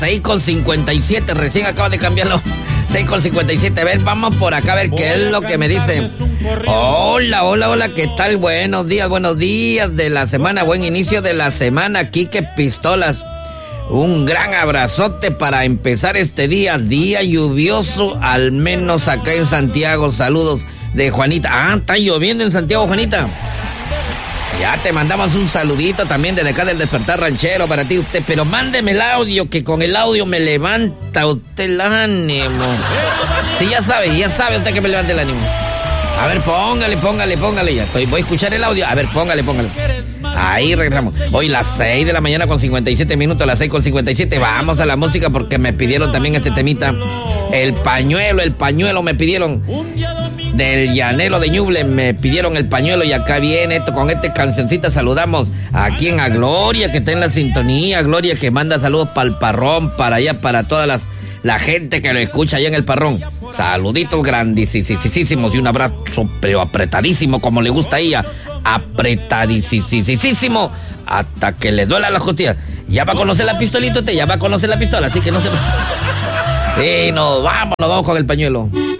6:57, recién acaba de cambiarlo. 6:57, a ver, vamos por acá a ver qué es lo que me dicen. Hola, ¿qué tal? Buenos días de la semana, buen inicio de la semana, Quique Pistolas. Un gran abrazote para empezar este día lluvioso, al menos acá en Santiago. Saludos de Juanita. Está lloviendo en Santiago, Juanita. Ya te mandamos un saludito también desde acá del Despertar Ranchero para ti, usted. Pero mándeme el audio, que con el audio me levanta usted el ánimo. Sí, ya sabe usted que me levanta el ánimo. A ver, póngale. Ya voy a escuchar el audio. A ver, póngale. Ahí regresamos. Hoy las 6 de la mañana con 57 minutos, las 6:57. Vamos a la música porque me pidieron también este temita. El pañuelo me pidieron. Del Llanero de Ñuble me pidieron el pañuelo y acá viene esto con esta cancioncita. Saludamos a quien, a Gloria, que está en la sintonía. Gloria, que manda saludos para el Parrón, para allá, para toda la gente que lo escucha allá en el Parrón. Saluditos grandísimos y un abrazo pero apretadísimo, como le gusta a ella. Apretadísimo hasta que le duela la costilla. Ya va a conocer la pistolita usted, ya va a conocer la pistola, así que no se... nos vamos con el pañuelo.